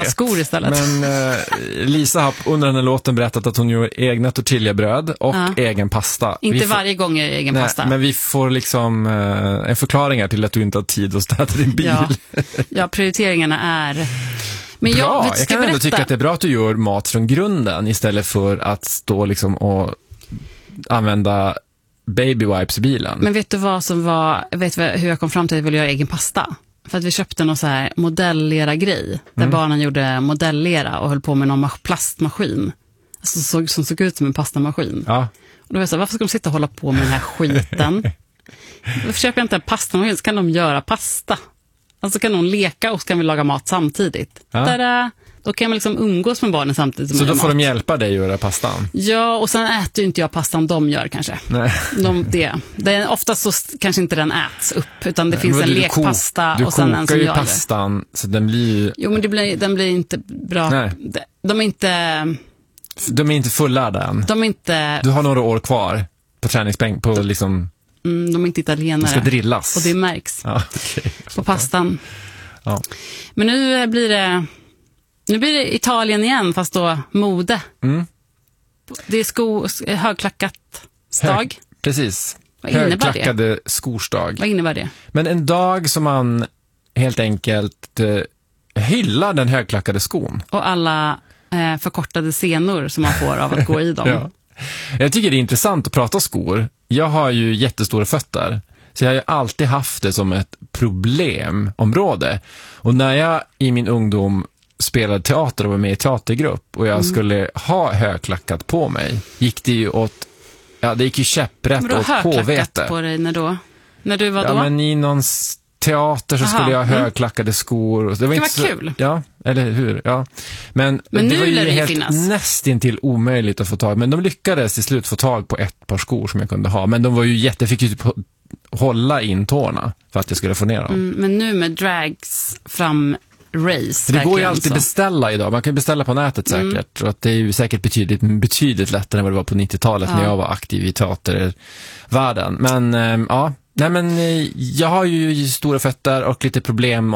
skor istället. Men Lisa har under den här låten berättat att hon gör egna tortillabröd och egen pasta. Inte varje gång är egen pasta. Men vi får liksom en förklaring här till att du inte har tid att städa din bil. Ja, prioriteringarna är... Men bra, jag kan ändå tycka att det är bra att du gör mat från grunden istället för att stå liksom och använda baby wipes i bilen. Men vet du vad som var... Vet du hur jag kom fram till att jag ville göra egen pasta? För att vi köpte någon så här modellera-grej. Där barnen gjorde modellera och höll på med någon plastmaskin. Alltså som såg ut som en pastamaskin. Ja. Och då var jag så här, varför ska de sitta och hålla på med den här skiten? Varför köper jag inte en pastamaskin så kan de göra pasta? Alltså kan någon leka och så kan vi laga mat samtidigt. Ja. Då kan man liksom umgås med barnen samtidigt som så då får mat. De hjälpa dig att göra pastan? Ja, och sen äter ju inte jag pastan de gör kanske. Nej. Det är oftast så kanske inte den äts upp, utan det finns en lekpasta och sen en som du gör kokar ju pastan så den blir... Jo, men den blir inte bra. Nej. De är inte fullärda än. De är inte... Du har några år kvar på träningsbänk på liksom... de är inte italienare. De ska drillas. Och det märks på pastan. Ja. Men nu blir det Italien igen, fast då mode. Det är högklackat stag. Precis. Vad innebär högklackade skorsdag. Vad innebär det? Men en dag som man helt enkelt hyllar den högklackade skon. Och alla förkortade senor som man får av att gå i dem. Ja. Jag tycker det är intressant att prata skor. Jag har ju jättestora fötter. Så jag har ju alltid haft det som ett problemområde. Och när jag i min ungdom spelade teater och var med i teatergrupp och jag skulle ha högklackat på mig, gick det ju åt... Ja, det gick ju käpprätt åt påvete. Men du har högklackat på dig när du var då? Ja, men i någon teater så skulle jag ha högklackade skor. Det var inte så kul. Ja, eller hur? Ja. Men nu det var ju det helt finnas. nästintill omöjligt att få tag. Men de lyckades till slut få tag på ett par skor som jag kunde ha. Men de var ju fick ju typ hålla in tårna för att jag skulle få ner dem. Men nu med drags fram race. Det går ju alltid beställa idag. Man kan beställa på nätet säkert. Och att det är ju säkert betydligt lättare än vad det var på 90-talet när jag var aktiv i teatervärlden. Men ja, nej men jag har ju stora fötter och lite problem